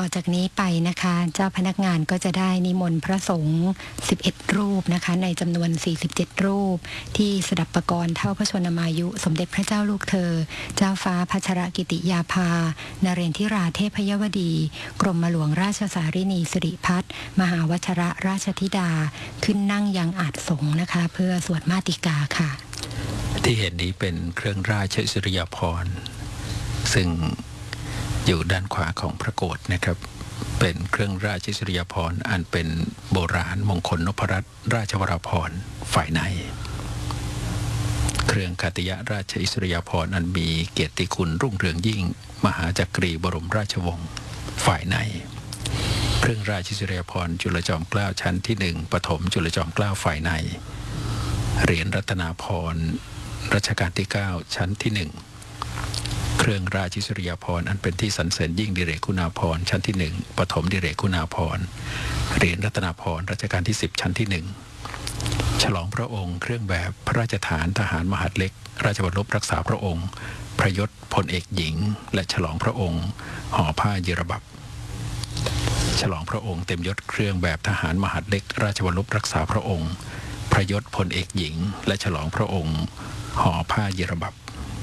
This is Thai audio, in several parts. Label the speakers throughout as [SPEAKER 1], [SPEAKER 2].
[SPEAKER 1] อจากนี้ไปนะคะเจ้าพนักงานก็จะได้นิมนต์พระสงฆ์11รูปนะคะในจำนวน47รูปที่สดับปกรณ์เท่าพระชนมายุสมเด็จพระเจ้าลูกเธอเจ้าฟ้าพัชรกิติยาภานเรนทิราเทพยวดีกรมหลวงราชสารินีสิริพัฒน์มหาวชรราชธิดาขึ้นนั่งยังอาจสงฆ์นะคะเพื่อสวดมาติกาค่ะ
[SPEAKER 2] ที่เห็นนี้เป็นเครื่องราชอิสริยาภรณ์ซึ่งอยู่ด้านขวาของพระโกฐนะครับเป็นเครื่องราชอิสริยาภรณ์อันเป็นโบราณมงคลนพรัตน์ราชวราภรณ์ฝ่ายในเครื่องกัตยราชอิสริยาภรณ์อันมีเกียรติคุณรุ่งเรืองยิ่งมหาจักรีบรมราชวงศ์ฝ่ายในเครื่องราชอิสริยาภรณ์จุลจอมเกล้าชั้นที่1ปฐมจุลจอมเกล้าฝ่ายในเหรียญรัตนาภรณ์รัชกาลที่9ชั้นที่1เครื่องราชอิสริยาภรณ์อันเป็นที่สรรเสริญยิ่งดิเรกคุณาภรณ์ชั้นที่1ปฐมดิเรกคุณาภรณ์เหรียญรัตนาภรณ์รัชกาลที่10ชั้นที่1ฉลองพระองค์เครื่องแบบพระราชทานทหารมหาดเล็กราชวรลบรักษาพระองค์พระยศพลเอกหญิงและฉลองพระองค์ห่อผ้าเยรบับฉลองพระองค์เต็มยศเครื่องแบบทหารมหาดเล็กราชวรลบรักษาพระองค์พระยศพลเอกหญิงและฉลองพระองค์ห่อผ้าเยรบับ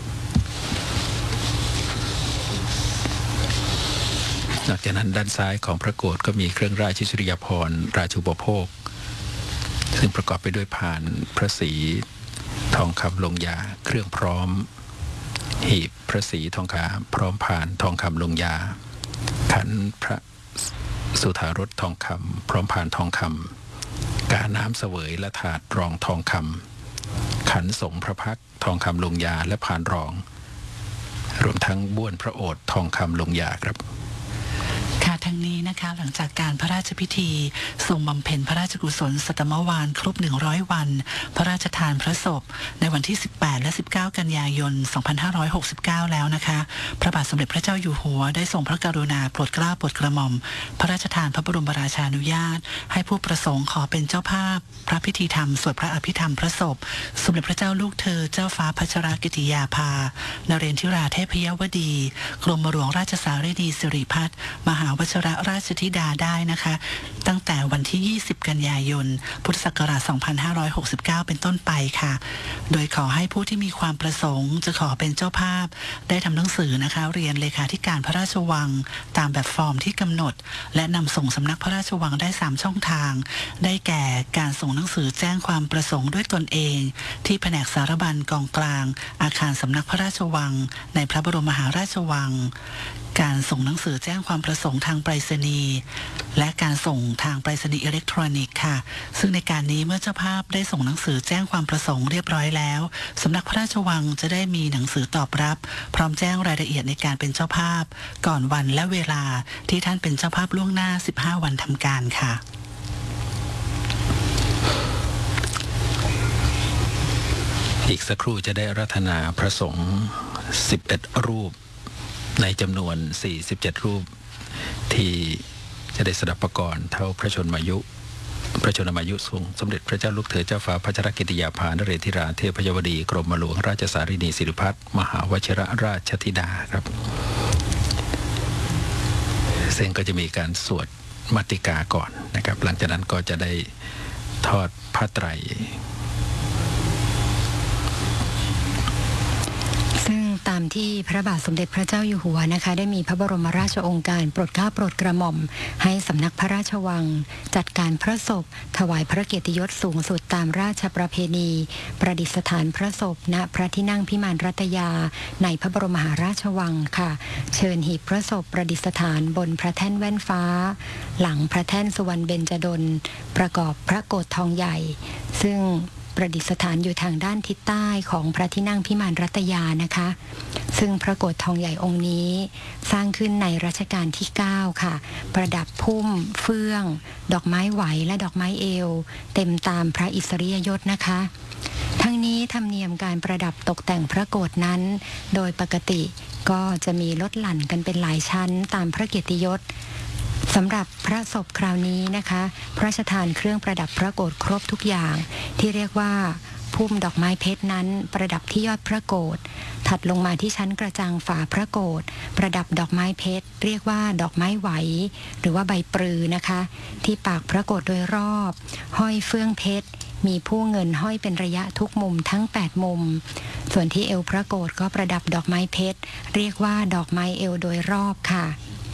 [SPEAKER 2] นอกจากนั้นด้านซ้ายของพระโกฐก็มีเครื่องราชอิสริยาภรณ์ราชูปโภคซึ่งประกอบไปด้วยพานพระศรีทองคำลงยาเครื่องพร้อมหีบพระศรีทองคำพร้อมพานทองคำลงยาขันพระสุธารสทองคำพร้อมพานทองคำกาน้ำเสวยและถาดรองทองคำขันสงพระพักทองคำลงยาและพานรองรวมทั้งบ้วนพระโอษฐ์ทองคำลงยาครับ
[SPEAKER 3] ค่ะทั้งนี้นะคะหลังจากการพระราชพิธีทรงบำเพ็ญพระราชกุศลสัตมวาลครบ100วันพระราชทานพระศพในวันที่18และ19กันยายน2569แล้วนะคะพระบาทสมเด็จพระเจ้าอยู่หัวได้ทรงพระกรุณาโปรดเกล้าโปรดกระหม่อมพระราชทานพระบรมราชานุญาตให้ผู้ประสงค์ขอเป็นเจ้าภาพพระพิธีธรรมสวดพระอภิธรรมพระศพสมเด็จพระเจ้าลูกเธอเจ้าฟ้าพัชรกิติยาภานเรนทิราเทพยวดีกรมหลวงราชสารินีสิริพัฒน์มหาวชรราชธิดาได้นะคะตั้งแต่วันที่20กันยายนพุทธศักราช2569เป็นต้นไปค่ะโดยขอให้ผู้ที่มีความประสงค์จะขอเป็นเจ้าภาพได้ทำหนังสือนะคะเรียนเลขาธิการพระราชวังตามแบบฟอร์มที่กำหนดและนำส่งสำนักพระราชวังได้3ช่องทางได้แก่การส่งหนังสือแจ้งความประสงค์ด้วยตนเองที่แผนกสารบัญกองกลางอาคารสำนักพระราชวังในพระบรมมหาราชวังการส่งหนังสือแจ้งความประสงค์ทางไปรษณีย์และการส่งทางไปรษณีย์อิเล็กทรอนิกส์ค่ะซึ่งในการนี้เมื่อเจ้าภาพได้ส่งหนังสือแจ้งความประสงค์เรียบร้อยแล้วสำนักพระราชวังจะได้มีหนังสือตอบรับพร้อมแจ้งรายละเอียดในการเป็นเจ้าภาพก่อนวันและเวลาที่ท่านเป็นเจ้าภาพล่วงหน้า15วันทำการค่ะ
[SPEAKER 2] อีกสักครู่จะได้รัตนาพระสงฆ์11รูปในจำนวน47รูปที่จะได้สดับปกรณ์เท่าพระชนมายุทรงสมเด็จพระเจ้าลูกเธอเจ้าฟ้าพัชรกิติยาภานเรนทิราเทพยวดีกรมหลวงราชสารินีสิริพัฒน์มหาวชิรราชธิดาครับซึ่งก็จะมีการสวดมาติกาก่อนนะครับหลังจากนั้นก็จะได้ทอดผ้าไตร
[SPEAKER 1] ตามที่พระบาทสมเด็จพระเจ้าอยู่หัวนะคะได้มีพระบรมราชโองการโปรดเกล้าโปรดกระหม่อมให้สำนักพระราชวังจัดการพระศพถวายพระเกียรติยศสูงสุดตามราชประเพณีประดิษฐานพระศพณพระที่นั่งพิมานรัตยาในพระบรมมหาราชวังค่ะเชิญหีบพระศพประดิษฐานบนพระแท่นแว่นฟ้าหลังพระแท่นสุวรรณเบญจดลประกอบพระโกฐทองใหญ่ซึ่งประดิษฐานอยู่ทางด้านทิศใต้ของพระที่นั่งพิมานรัตยานะคะซึ่งพระโกฐทองใหญ่องค์นี้สร้างขึ้นในรัชกาลที่9ค่ะประดับพุ่มเฟื่องดอกไม้ไหวและดอกไม้เอวเต็มตามพระอิสริยยศนะคะทั้งนี้ธรรมเนียมการประดับตกแต่งพระโกฐนั้นโดยปกติก็จะมีลดหลั่นกันเป็นหลายชั้นตามพระเกียรติยศสำหรับพระศพคราวนี้นะคะพระราชทานเครื่องประดับพระโกฐครบทุกอย่างที่เรียกว่าพุ่มดอกไม้เพชรนั้นประดับที่ยอดพระโกฐถถัดลงมาที่ชั้นกระจังฝาพระโกฐประดับดอกไม้เพชรเรียกว่าดอกไม้ไหวหรือว่าใบปรือนะคะที่ปากพระโกฐโดยรอบห้อยเฟื่องเพชรมีผู้เงินห้อยเป็นระยะทุกมุมทั้ง8มุมส่วนที่เอวพระโกฐก็ประดับดอกไม้เพชรเรียกว่าดอกไม้เอวโดยรอบค่ะ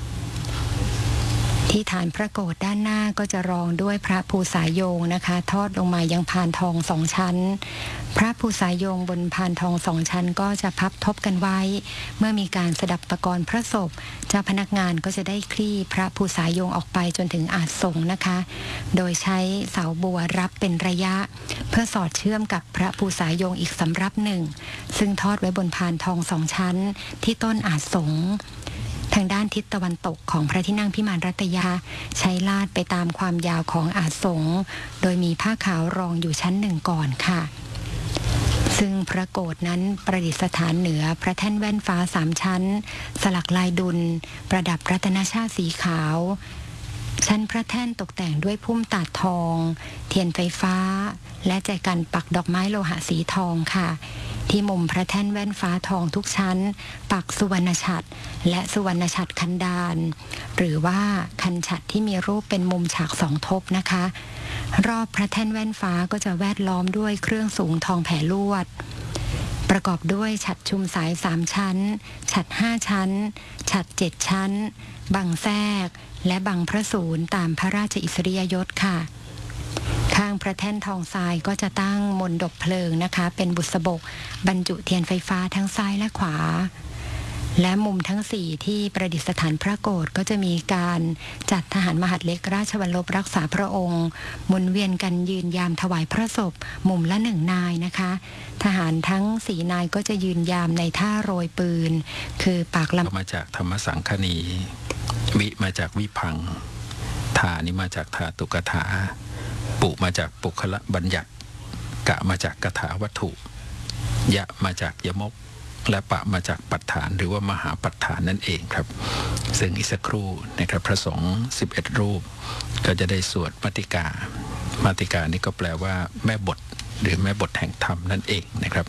[SPEAKER 1] ที่ฐานพระโกฐด้านหน้าก็จะรองด้วยพระภูษาโยงนะคะทอดลงมายังพานทอง2ชั้นพระภูษาโยงบนพานทอง2ชั้นก็จะพับทบกันไว้เมื่อมีการสดับประกรณ์พระศพเจ้าพนักงานก็จะได้คลี่พระภูษาโยงออกไปจนถึงอาจสงฆ์นะคะโดยใช้เสาบัวรับเป็นระยะเพื่อสอดเชื่อมกับพระภูษาโยงอีกสำรับหนึ่งซึ่งทอดไว้บนพานทอง2ชั้นที่ต้นอาจสงฆ์ทางด้านทิศตะวันตกของพระที่นั่งพิมานรัตยาใช้ลาดไปตามความยาวของอาสงฆ์โดยมีผ้าขาวรองอยู่ชั้นหนึ่งก่อนค่ะซึ่งพระโกฐนั้นประดิษฐานเหนือพระแท่นแว่นฟ้า3ชั้นสลักลายดุลประดับรัตนชาติสีขาวชั้นพระแท่นตกแต่งด้วยพุ่มตาดทองเทียนไฟฟ้าและแจกันปักดอกไม้โลหะสีทองค่ะที่มุมพระแท่นแว่นฟ้าทองทุกชั้นปักสุวรรณฉัตรและสุวรรณฉัตรคันดานหรือว่าคันฉัตรที่มีรูปเป็นมุมฉาก2ทบนะคะรอบพระแท่นแว่นฟ้าก็จะแวดล้อมด้วยเครื่องสูงทองแผ่ลวดประกอบด้วยฉัตรชุมสาย3ชั้นฉัตร5ชั้นฉัตร7ชั้นบังแทรกและบังพระสูรตามพระราชอิสริยยศค่ะข้างพระแท่นทองทรายก็จะตั้งมณฑปเพลิงนะคะเป็นบุษบกบรรจุเทียนไฟฟ้าทั้งซ้ายและขวาและมุมทั้ง4ที่ประดิษฐานพระโกฐก็จะมีการจัดทหารมหาดเล็กราชวัลลบรักษาพระองค์หมุนเวียนกันยืนยามถวายพระศพมุมละ1นายนะคะทหารทั้ง4นายก็จะยืนยามในท่าโรยปืนคือปากลำ
[SPEAKER 2] มาจากธรรมสังคณีวิมาจากวิพังธานี่มาจากธาตุกถาปุมาจากปุคละบัญญัติกะมาจากกถาวัตถุยะมาจากยมกและปะมาจากปัฏฐานหรือว่ามหาปัฏฐานนั่นเองครับซึ่งอีกสักครู่นะครับพระสงฆ์11รูปก็จะได้สวดมาติกานี่ก็แปลว่าแม่บทหรือแม่บทแห่งธรรมนั่นเองนะครับ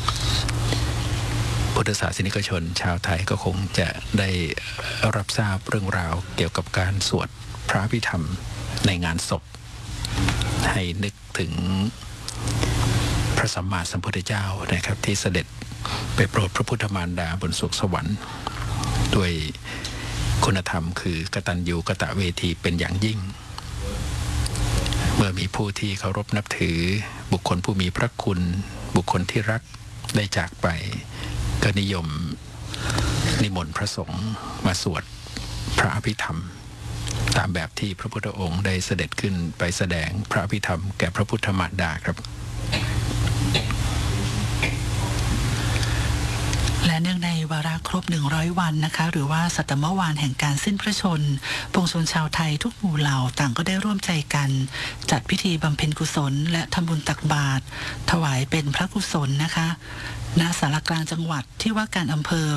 [SPEAKER 2] พุทธศาสนิกชนชาวไทยก็คงจะได้รับทราบเรื่องราวเกี่ยวกับการสวดพระอภิธรรมในงานศพให้นึกถึงพระสัมมาสัมพุทธเจ้านะครับที่เสด็จไปโปรดพระพุทธมารดาบนสวงสวรรค์ด้วยคุณธรรมคือกตัญญูกตเวทีเป็นอย่างยิ่งเมื่อมีผู้ที่เคารพนับถือบุคคลผู้มีพระคุณบุคคลที่รักได้จากไปก็นิยมนิมนต์พระสงฆ์มาสวดพระอภิธรรมตามแบบที่พระพุทธองค์ได้เสด็จขึ้นไปแสดงพระอภิธรรมแก่พระพุทธมารดาครับ
[SPEAKER 3] และเนื่องในวาระครบ100วันนะคะหรือว่าสัตมวานแห่งการสิ้นพระชนปวงชนชาวไทยทุกหมู่เหล่าต่างก็ได้ร่วมใจกันจัดพิธีบำเพ็ญกุศลและทำบุญตักบาตรถวายเป็นพระกุศลนะคะณศาลากลางจังหวัดที่ว่าการอำเภอ